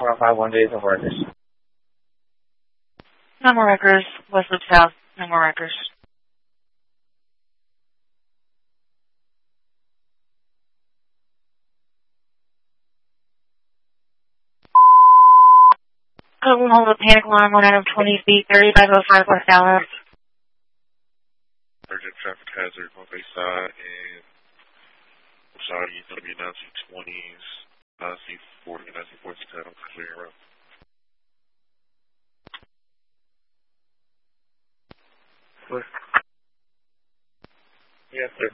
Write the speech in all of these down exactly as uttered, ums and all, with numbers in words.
one five one days of workers. No more records. West Loop South. No more records. Code hold a panic alarm one out of twenty feet, thirty-five oh five West Dallas. Urgent traffic hazard, one way side, and I'm sorry, you're going to be announcing twenties, uh, C forty, and C forty channel clear road. What? Yes, sir.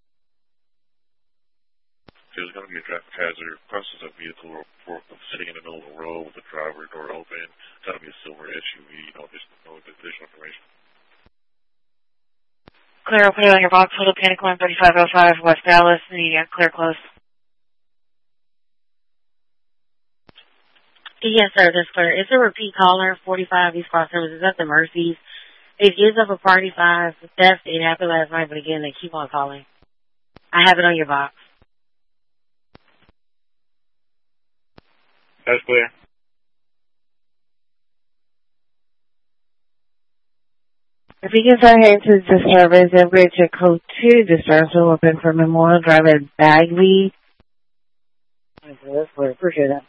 There's going to be a traffic hazard, crosses a vehicle or forklift sitting in the middle of the road with the driver door open. It's going to be a silver S U V, no additional, no additional information. Clear, I'll put it on your box. Hold a panic alarm thirty-five oh five West Dallas. The uh, clear close. Yes, sir, this clear. It's a repeat caller, forty-five East Cross Services at the Mercies. It gives up a party five theft. It happened last night, but again, they keep on calling. I have it on your box. That's clear. If you can sign into the service and bridge your code two, discharge will open for Memorial Drive at Bagley. That's clear. Appreciate that.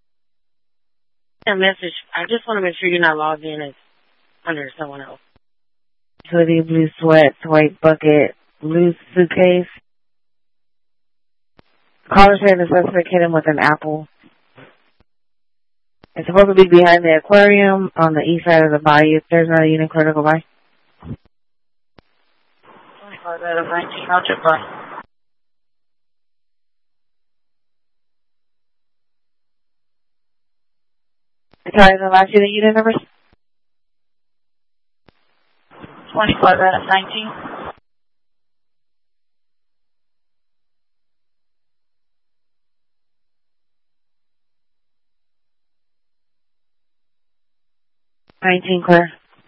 A message. I just want to make sure you're not logged in as under someone else. Hoodie, blue sweats, white bucket, blue suitcase. Caller saying the suspect hit him with an apple. It's supposed to be behind the aquarium on the east side of the bayou. If there's not a unit critical by. twenty-five out of nineteen, I'll check by. Sorry, the last unit unit numbers? twenty-five out of nineteen. nineteen clear.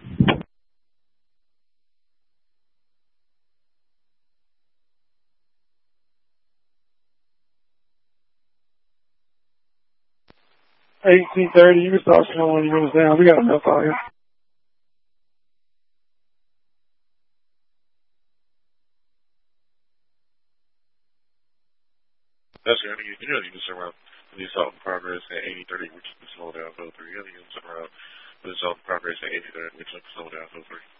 eighteen thirty, you can start slowing units down. We got enough out here. That's it. You know, you can sit around with the assault in progress at eighty thirty, which is the slow down, oh three. You know, you can sit around with the assault in progress at eighty thirty, which is the slow down, oh three.